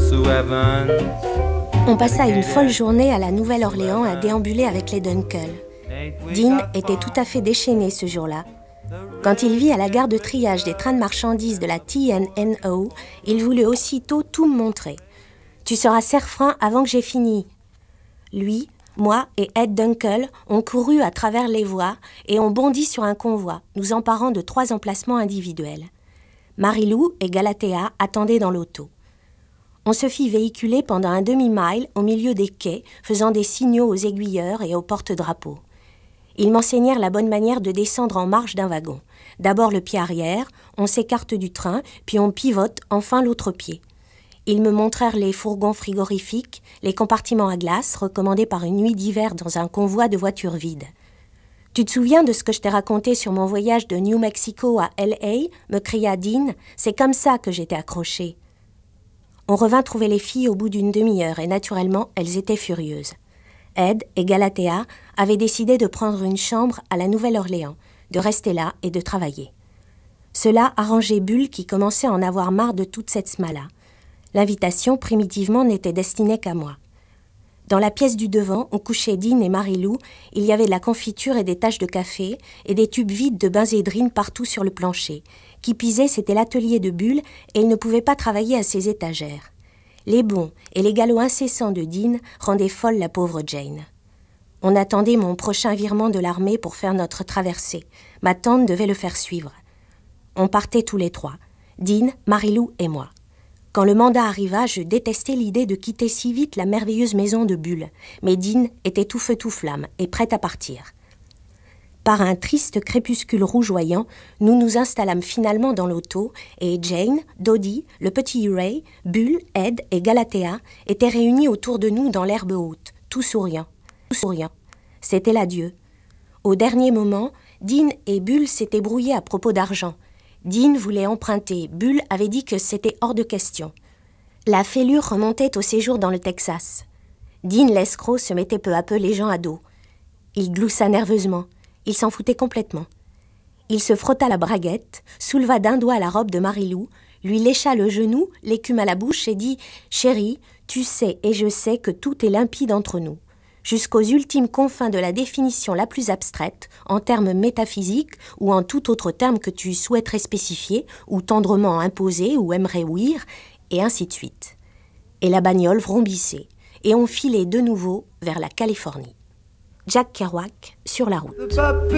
On passa une folle journée à la Nouvelle-Orléans à déambuler avec les Dunkels. Dean était tout à fait déchaîné ce jour-là. Quand il vit à la gare de triage des trains de marchandises de la TNNO, il voulut aussitôt tout me montrer. « Tu seras serre-frein avant que j'ai fini. » Lui, moi et Ed Dunkel, on courut à travers les voies et on bondit sur un convoi, nous emparant de 3 emplacements individuels. Marie-Lou et Galatea attendaient dans l'auto. On se fit véhiculer pendant un demi-mile au milieu des quais, faisant des signaux aux aiguilleurs et aux porte-drapeaux. Ils m'enseignèrent la bonne manière de descendre en marche d'un wagon. D'abord le pied arrière, on s'écarte du train, puis on pivote enfin l'autre pied. Ils me montrèrent les fourgons frigorifiques, les compartiments à glace recommandés par une nuit d'hiver dans un convoi de voitures vides. « Tu te souviens de ce que je t'ai raconté sur mon voyage de New Mexico à L.A. » me cria Dean. « C'est comme ça que j'étais accrochée. » On revint trouver les filles au bout d'une demi-heure et naturellement, elles étaient furieuses. Ed et Galatea avaient décidé de prendre une chambre à la Nouvelle-Orléans, de rester là et de travailler. Cela arrangeait Bull qui commençait à en avoir marre de toute cette smala. L'invitation, primitivement, n'était destinée qu'à moi. Dans la pièce du devant, où couchaient Dean et Marie-Lou, il y avait de la confiture et des taches de café et des tubes vides de benzédrine partout sur le plancher. Qui pisait, c'était l'atelier de Bull et il ne pouvait pas travailler à ses étagères. Les bonds et les galops incessants de Dean rendaient folle la pauvre Jane. On attendait mon prochain virement de l'armée pour faire notre traversée. Ma tante devait le faire suivre. On partait tous les 3, Dean, Marie-Lou et moi. Quand le mandat arriva, je détestais l'idée de quitter si vite la merveilleuse maison de Bull, mais Dean était tout feu tout flamme et prêt à partir. Par un triste crépuscule rougeoyant, nous nous installâmes finalement dans l'auto et Jane, Dodie, le petit Ray, Bull, Ed et Galatea étaient réunis autour de nous dans l'herbe haute, tout souriants. C'était l'adieu. Au dernier moment, Dean et Bull s'étaient brouillés à propos d'argent. Dean voulait emprunter, Bull avait dit que c'était hors de question. La fêlure remontait au séjour dans le Texas. Dean l'escroc se mettait peu à peu les gens à dos. Il gloussa nerveusement. Il s'en foutait complètement. Il se frotta la braguette, souleva d'un doigt la robe de Marie-Lou, lui lécha le genou, l'écume à la bouche et dit « Chérie, tu sais et je sais que tout est limpide entre nous. » Jusqu'aux ultimes confins de la définition la plus abstraite, en termes métaphysiques ou en tout autre terme que tu souhaiterais spécifier ou tendrement imposer ou aimerais ouïr, et ainsi de suite. Et la bagnole vrombissait, et on filait de nouveau vers la Californie. Jack Kerouac, Sur la route.